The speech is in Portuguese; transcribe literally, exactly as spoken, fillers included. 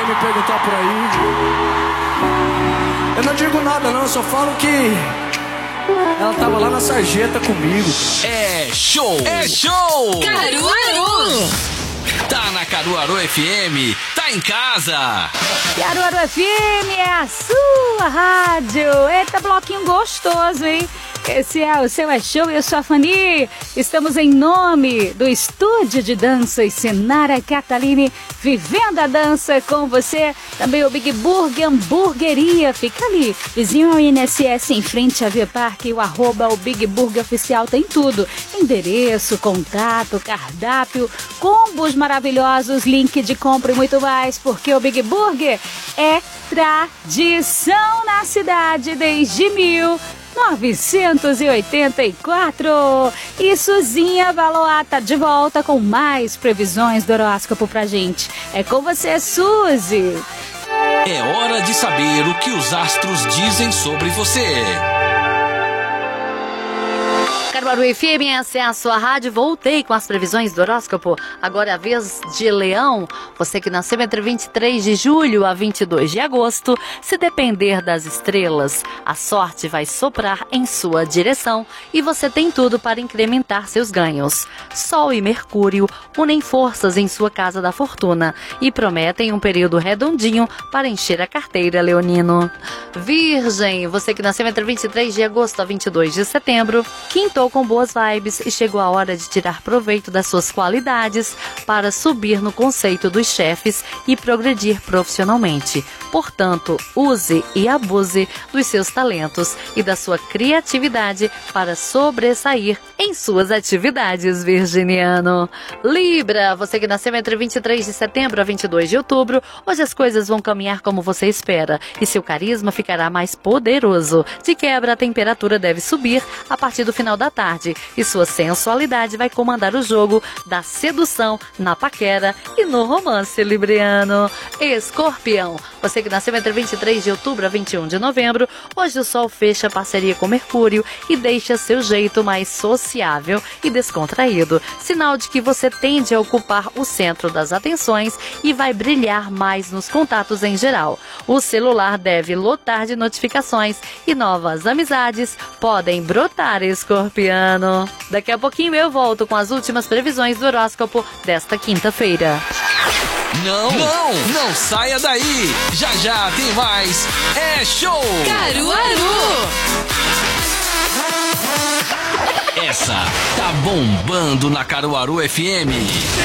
me perguntar por aí, eu não digo nada não, eu só falo que ela tava lá na sarjeta comigo. É show! É show! Caruaru! Tá na Caruaru F M, tá em casa! Caruaru F M é a sua rádio. Eita, bloquinho gostoso, hein? Esse é o seu É Show e eu sou a Fani. Estamos em nome do Estúdio de Danças Sinara Catalini, vivendo a dança com você. Também o Big Burger Hamburgueria, fica ali, vizinho ao I N S S, em frente à Via Parque. O arroba o Big Burger Oficial tem tudo: endereço, contato, cardápio, combos maravilhosos, link de compra e muito mais, porque o Big Burger é tradição na cidade desde mil novecentos e oitenta e quatro. E Suzinha Valoar tá de volta com mais previsões do horóscopo pra gente. É com você, Suzy. É hora de saber o que os astros dizem sobre você. Caruaru F M, essa é a sua rádio. Voltei com as previsões do horóscopo. Agora é a vez de Leão. Você que nasceu entre vinte e três de julho a vinte e dois de agosto, se depender das estrelas, a sorte vai soprar em sua direção e você tem tudo para incrementar seus ganhos. Sol e Mercúrio unem forças em sua casa da fortuna e prometem um período redondinho para encher a carteira, leonino. Virgem, você que nasceu entre vinte e três de agosto a vinte e dois de setembro, quintou com boas vibes e chegou a hora de tirar proveito das suas qualidades para subir no conceito dos chefes e progredir profissionalmente. Portanto, use e abuse dos seus talentos e da sua criatividade para sobressair em suas atividades, virginiano. Libra, você que nasceu entre vinte e três de setembro a vinte e dois de outubro, hoje as coisas vão caminhar como você espera e seu carisma ficará mais poderoso. De quebra, a temperatura deve subir a partir do final da tarde e sua sensualidade vai comandar o jogo da sedução na paquera e no romance, libriano. Escorpião, você que nasceu entre vinte e três de outubro a vinte e um de novembro, hoje o Sol fecha parceria com Mercúrio e deixa seu jeito mais sociável e descontraído, sinal de que você tende a ocupar o centro das atenções e vai brilhar mais nos contatos em geral. O celular deve lotar de notificações e novas amizades podem brotar, escorpiano. Daqui a pouquinho eu volto com as últimas previsões do horóscopo desta quinta-feira. Não, não, não saia daí. Já já tem mais. É show! Caruaru! Essa tá bombando na Caruaru F M.